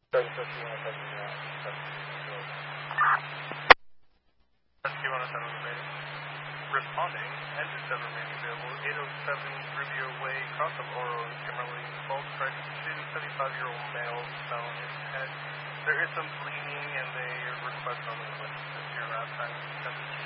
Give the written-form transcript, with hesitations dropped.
Rescue on a 7 remaining. Responding, engines that remain available, 807 Rubio Way, cross of Oro, Kimberly, false crisis, 75-year-old male, fell on his head. There is some bleeding, and they request only with severe outside temperature.